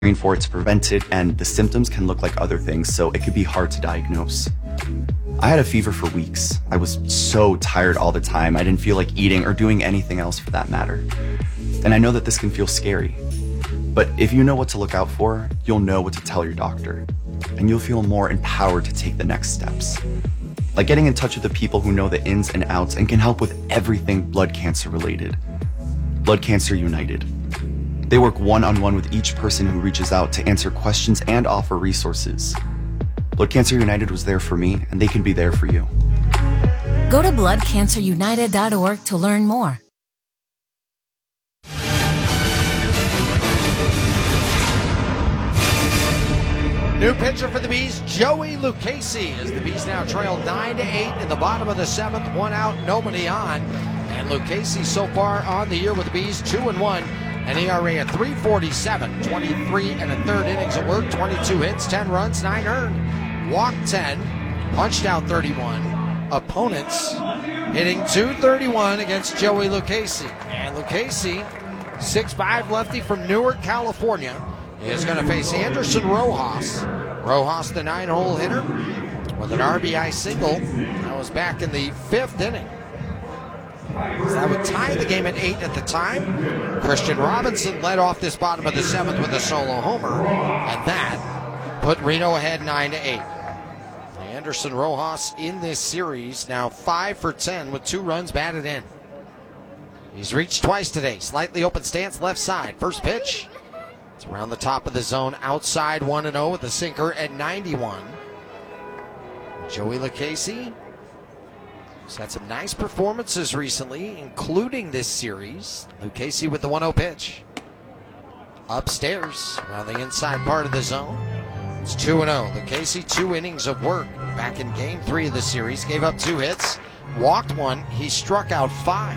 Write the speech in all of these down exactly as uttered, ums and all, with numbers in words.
for it to prevent it, and the symptoms can look like other things, so it could be hard to diagnose. I had a fever for weeks. I was so tired all the time. I didn't feel like eating or doing anything else for that matter. And I know that this can feel scary. But if you know what to look out for, you'll know what to tell your doctor. And you'll feel more empowered to take the next steps. Like getting in touch with the people who know the ins and outs and can help with everything blood cancer related. Blood Cancer United. They work one-on-one with each person who reaches out to answer questions and offer resources. Blood Cancer United was there for me, and they can be there for you. Go to blood cancer united dot org to learn more. New pitcher for the Bees, Joey Lucchesi, as the Bees now trail nine to eight in the bottom of the seventh, one out, nobody on. And Lucchesi so far on the year with the Bees, two and one. An E R A at three forty-seven, twenty-three and a third innings of work, twenty-two hits, ten runs, nine earned, walked ten, punched out thirty-one. Opponents hitting two thirty-one against Joey Lucchesi. And Lucchesi, six five lefty from Newark, California, is going to face Anderson Rojas. Rojas, the nine-hole hitter, with an R B I single. That was back in the fifth inning. That would tie the game at eight at the time. Christian Robinson led off this bottom of the seventh with a solo homer, and that put Reno ahead nine to eight. Anderson Rojas in this series now five for ten with two runs batted in. He's reached twice today. Slightly open stance left side. First pitch. It's around the top of the zone, outside one and oh with a sinker at ninety-one. Joey Lucchesi has had some nice performances recently, including this series. Lucchesi with the one oh pitch. Upstairs, around the inside part of the zone. It's two and oh. Lucchesi, two innings of work. Back in game three of the series, gave up two hits, walked one. He struck out five.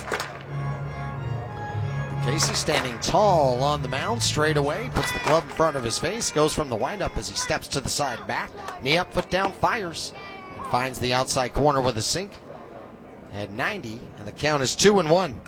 Lucchesi standing tall on the mound straight away, puts the glove in front of his face, goes from the windup as he steps to the side back. Knee up, foot down, fires, and finds the outside corner with a sink. At ninety, and the count is two and one.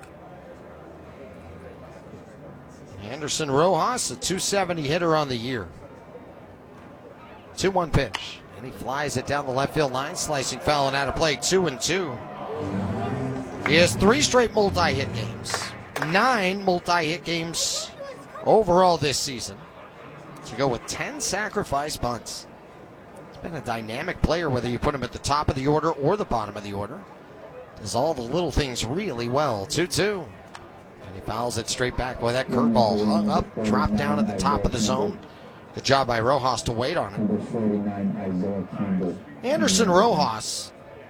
Anderson Rojas, a two seventy hitter on the year. two one pitch, and he flies it down the left field line, slicing foul and out of play, two and two. He has three straight multi-hit games, nine multi-hit games overall this season. To go with ten sacrifice bunts. He's been a dynamic player, whether you put him at the top of the order or the bottom of the order. Does all the little things really well. two two. And he fouls it straight back. Boy, that curveball hung up, dropped down at the top of the zone. Good job by Rojas to wait on it. Anderson Rojas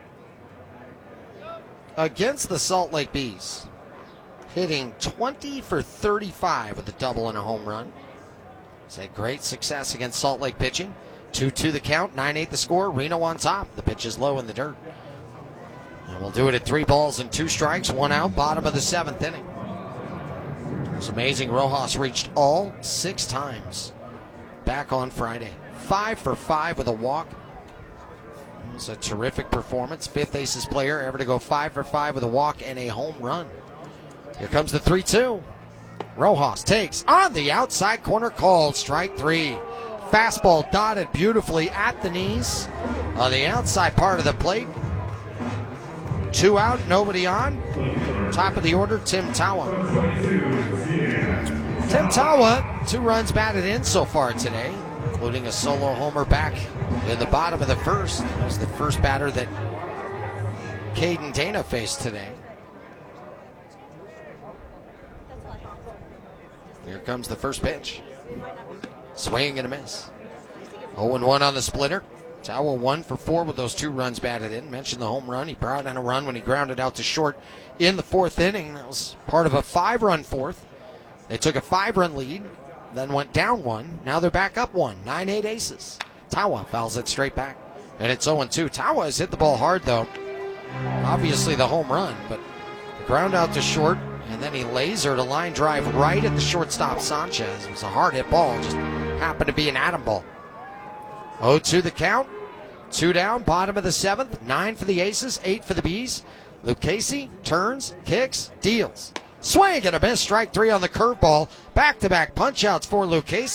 against the Salt Lake Bees, hitting twenty for thirty-five with a double and a home run. He's had great success against Salt Lake pitching. two two the count, nine eight the score. Reno on top. The pitch is low in the dirt. And we'll do it at three balls and two strikes, one out, bottom of the seventh inning. It's amazing. Rojas reached all six times back on Friday. Five for five with a walk. It was a terrific performance. Fifth Aces player ever to go five for five with a walk and a home run. Here comes the three two. Rojas takes on the outside corner, called strike three. Fastball dotted beautifully at the knees on the outside part of the plate. Two out, nobody on. Top of the order, Tim Tawa. Tim Tawa, two runs batted in so far today, including a solo homer back in the bottom of the first. That was the first batter that Caden Dana faced today. Here comes the first pitch. Swing and a miss. oh and one on the splitter. Tawa one for four with those two runs batted in. Mentioned the home run. He brought in a run when he grounded out to short in the fourth inning. That was part of a five-run fourth. They took a five-run lead, then went down one. Now they're back up one. nine eight Aces. Tawa fouls it straight back. And it's oh and two. Tawa has hit the ball hard, though. Obviously the home run, but the ground out to short, and then he lasered a line drive right at the shortstop Sanchez. It was a hard-hit ball. Just happened to be an atom ball. oh two the count. Two down, bottom of the seventh. Nine for the Aces, eight for the Bees. Lucchesi turns, kicks, deals. Swing and a miss. Strike three on the curveball. Back-to-back punch-outs for Lucchese.